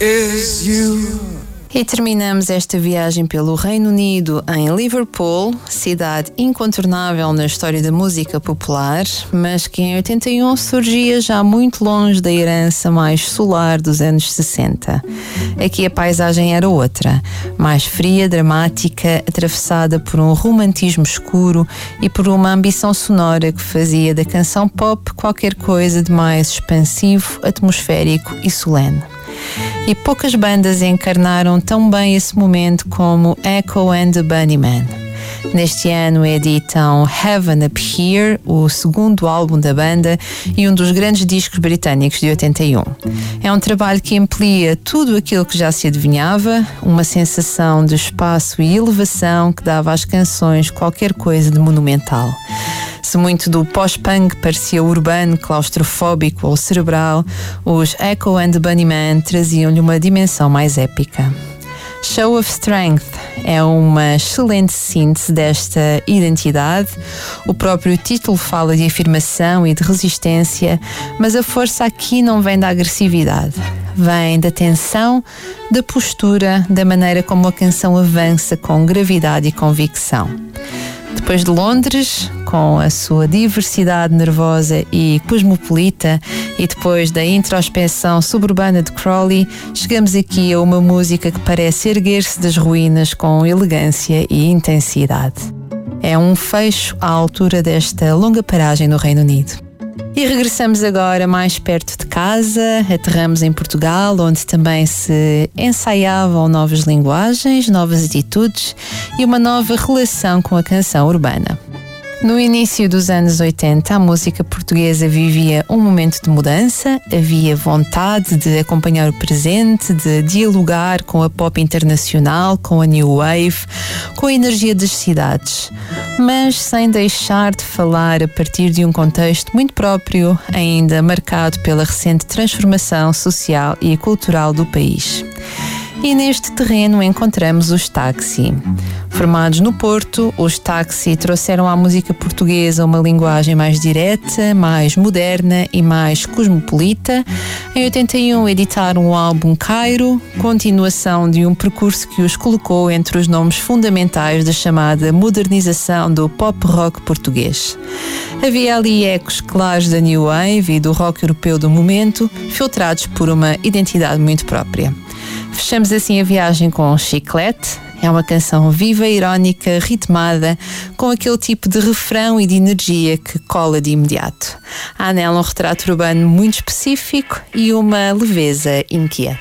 is you. E terminamos esta viagem pelo Reino Unido em Liverpool, cidade incontornável na história da música popular, mas que em 81 surgia já muito longe da herança mais solar dos anos 60. Aqui a paisagem era outra, mais fria, dramática, atravessada por um romantismo escuro e por uma ambição sonora que fazia da canção pop qualquer coisa de mais expansivo, atmosférico e solene. E poucas bandas encarnaram tão bem esse momento como Echo and the Bunnymen. Neste ano editam Heaven Up Here, o segundo álbum da banda e um dos grandes discos britânicos de 81. É um trabalho que amplia tudo aquilo que já se adivinhava, uma sensação de espaço e elevação que dava às canções qualquer coisa de monumental. Se muito do pós-punk parecia urbano, claustrofóbico ou cerebral, os Echo and the Bunnymen traziam-lhe uma dimensão mais épica. Show of Strength é uma excelente síntese desta identidade. O próprio título fala de afirmação e de resistência, mas a força aqui não vem da agressividade. Vem da tensão, da postura, da maneira como a canção avança com gravidade e convicção. Depois de Londres, com a sua diversidade nervosa e cosmopolita, e depois da introspeção suburbana de Crawley, chegamos aqui a uma música que parece erguer-se das ruínas com elegância e intensidade. É um fecho à altura desta longa paragem no Reino Unido. E regressamos agora mais perto de casa, aterramos em Portugal, onde também se ensaiavam novas linguagens, novas atitudes e uma nova relação com a canção urbana. No início dos anos 80, a música portuguesa vivia um momento de mudança, havia vontade de acompanhar o presente, de dialogar com a pop internacional, com a new wave, com a energia das cidades, mas sem deixar de falar a partir de um contexto muito próprio, ainda marcado pela recente transformação social e cultural do país. E neste terreno encontramos os Táxi. Formados no Porto, os Táxi trouxeram à música portuguesa uma linguagem mais direta, mais moderna e mais cosmopolita. Em 81 editaram o álbum Cairo, continuação de um percurso que os colocou entre os nomes fundamentais da chamada modernização do pop rock português. Havia ali ecos claros da new wave e do rock europeu do momento, filtrados por uma identidade muito própria. Fechamos assim a viagem com Chiclete. É uma canção viva, irónica, ritmada, com aquele tipo de refrão e de energia que cola de imediato. Há nela um retrato urbano muito específico e uma leveza inquieta.